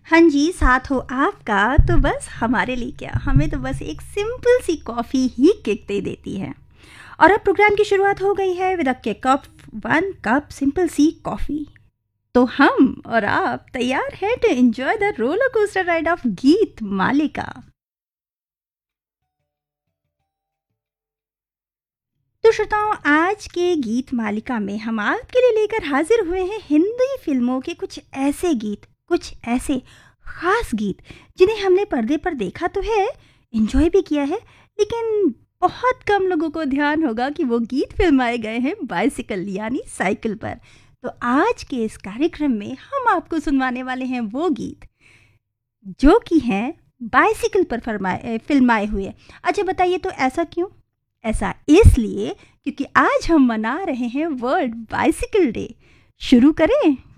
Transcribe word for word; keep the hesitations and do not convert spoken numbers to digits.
हाँ जी, साथ हो आपका तो बस हमारे लिए क्या, हमें तो बस एक सिंपल सी कॉफ़ी ही किक दे देती है। और अब प्रोग्राम की शुरुआत हो गई है with a kick off one cup simple C coffee. तो हम और आप तैयार हैं to enjoy the roller coaster ride of गीत मालिका। तो श्रोताओं, आज के गीत मालिका में हम आपके लिए लेकर हाजिर हुए हैं हिंदी फिल्मों के कुछ ऐसे गीत, कुछ ऐसे खास गीत जिन्हें हमने पर्दे पर देखा तो है, एंजॉय भी किया है, लेकिन बहुत कम लोगों को ध्यान होगा कि वो गीत फिल्माए गए हैं बाइसिकल यानी साइकिल पर। तो आज के इस कार्यक्रम में हम आपको सुनवाने वाले हैं वो गीत जो कि हैं बाइसिकल पर फरमाए फिल्माए हुए। अच्छा बताइए, तो ऐसा क्यों? ऐसा इसलिए क्योंकि आज हम मना रहे हैं वर्ल्ड बाइसिकल डे। शुरू करें?